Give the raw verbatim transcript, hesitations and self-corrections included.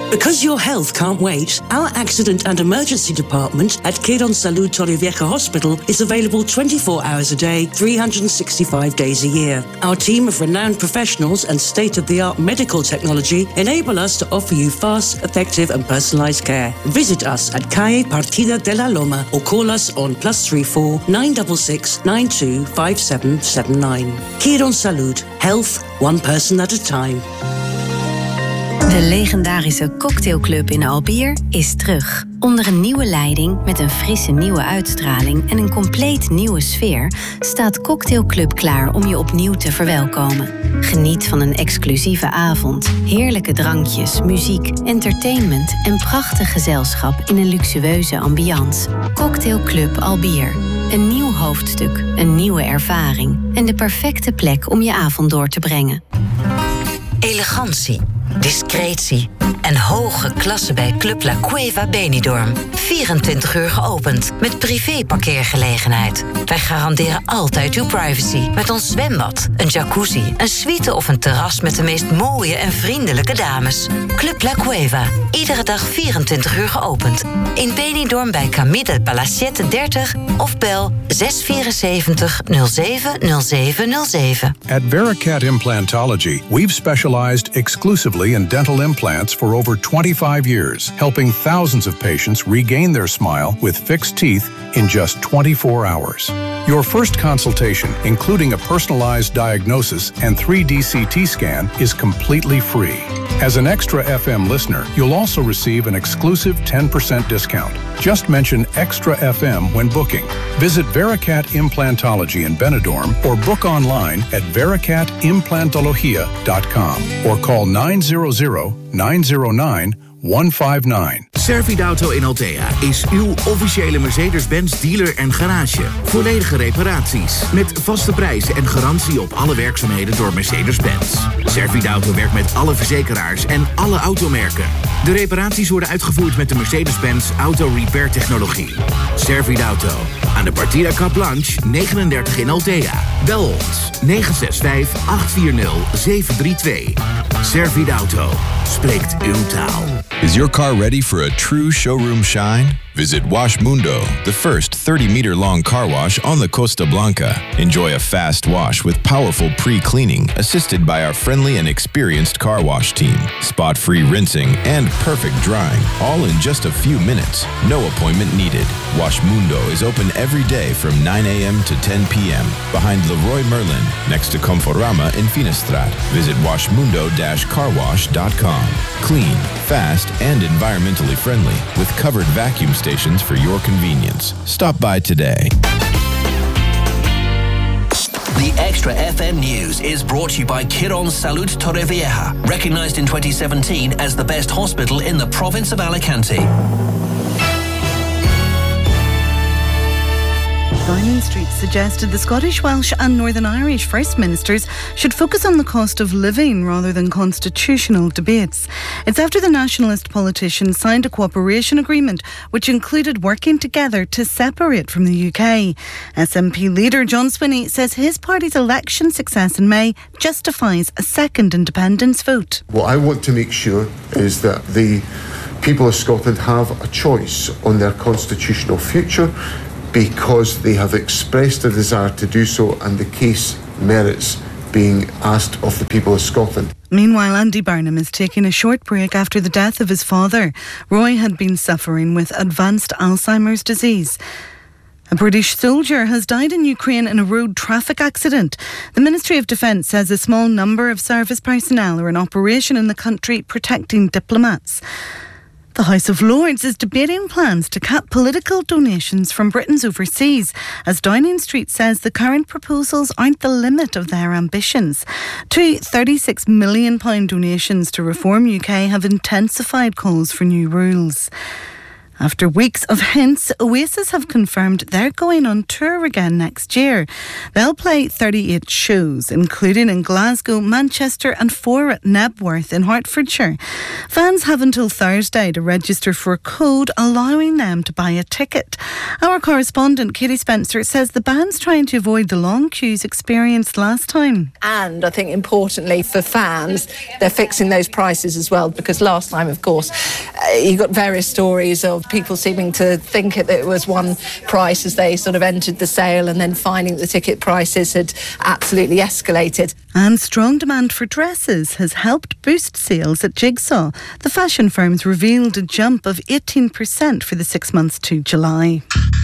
Because your health can't wait, our accident and emergency department at Quirónsalud Torrevieja Hospital is available twenty-four hours a day, three hundred sixty-five days a year. Our team of renowned professionals and state-of-the-art medical technology enable us to offer you fast, effective and personalised care. Visit us at Calle Partida de la Loma or call us on plus three four nine six six nine two five seven seven nine. Quirónsalud, health one person at a time. De legendarische cocktailclub in Albier is terug. Onder een nieuwe leiding, met een frisse nieuwe uitstraling en een compleet nieuwe sfeer, staat Cocktailclub klaar om je opnieuw te verwelkomen. Geniet van een exclusieve avond, heerlijke drankjes, muziek, entertainment en prachtig gezelschap in een luxueuze ambiance. Cocktailclub Albier. Een nieuw hoofdstuk, een nieuwe ervaring en de perfecte plek om je avond door te brengen. Elegantie, discretie en hoge klasse bij Club La Cueva Benidorm. vierentwintig uur geopend met privé-parkeergelegenheid. Wij garanderen altijd uw privacy met ons zwembad, een jacuzzi, een suite of een terras met de meest mooie en vriendelijke dames. Club La Cueva, iedere dag vierentwintig uur geopend. In Benidorm bij Camí del Palaciete dertig of bel zes vier zeven nul zeven nul zeven nul zeven. At Vericat Implantology, we've specialized exclusively in dental implants for over twenty-five years, helping thousands of patients regain their smile with fixed teeth in just twenty-four hours. Your first consultation, including a personalized diagnosis and three D C T scan, is completely free. As an Extra F M listener, you'll also receive an exclusive ten percent discount. Just mention Extra F M when booking. Visit Vericat Implantology in Benidorm or book online at vericat implantologia dot com or call nine hundred nine oh nine one five nine. Servidauto in Altea is uw officiële Mercedes-Benz dealer en garage. Volledige reparaties met vaste prijzen en garantie op alle werkzaamheden door Mercedes-Benz. Servidauto werkt met alle verzekeraars en alle automerken. De reparaties worden uitgevoerd met de Mercedes-Benz Auto Repair technologie. Servidauto aan de Partida Cap Blanche negenendertig in Altea. Bel ons negen zes vijf acht vier nul zeven drie twee. Servidauto spreekt uw taal. Is your car ready for a true showroom shine? Visit Wash Mundo, the first thirty meter long car wash on the Costa Blanca. Enjoy a fast wash with powerful pre-cleaning, assisted by our friendly and experienced car wash team. Spot-free rinsing and perfect drying, all in just a few minutes. No appointment needed. Wash Mundo is open every day from nine a.m. to ten p.m. behind Leroy Merlin, next to Conforama in Finestrat. Visit wash mundo dash car wash dot com. Clean, fast, and environmentally friendly with covered vacuum stations for your convenience. Stop by today. The Extra F M News is brought to you by Quirónsalud Torrevieja, recognized in twenty seventeen as the best hospital in the province of Alicante. Downing Street suggested the Scottish, Welsh and Northern Irish First Ministers should focus on the cost of living rather than constitutional debates. It's after the nationalist politicians signed a cooperation agreement which included working together to separate from the U K. S N P leader John Swinney says his party's election success in May justifies a second independence vote. What I want to make sure is that the people of Scotland have a choice on their constitutional future, because they have expressed a desire to do so, and the case merits being asked of the people of Scotland. Meanwhile, Andy Barnum is taking a short break after the death of his father. Roy had been suffering with advanced Alzheimer's disease. A British soldier has died in Ukraine in a road traffic accident. The Ministry of Defence says a small number of service personnel are in operation in the country protecting diplomats. The House of Lords is debating plans to cap political donations from Britons overseas, as Downing Street says the current proposals aren't the limit of their ambitions. Two thirty-six million pounds donations to Reform U K have intensified calls for new rules. After weeks of hints, Oasis have confirmed they're going on tour again next year. They'll play thirty-eight shows, including in Glasgow, Manchester and four at Nebworth in Hertfordshire. Fans have until Thursday to register for a code allowing them to buy a ticket. Our correspondent Katie Spencer says the band's trying to avoid the long queues experienced last time. And I think importantly for fans, they're fixing those prices as well, because last time, of course, uh, you got various stories of people seeming to think that it was one price as they sort of entered the sale and then finding that the ticket prices had absolutely escalated. And strong demand for dresses has helped boost sales at Jigsaw. The fashion firm's revealed a jump of eighteen percent for the six months to July.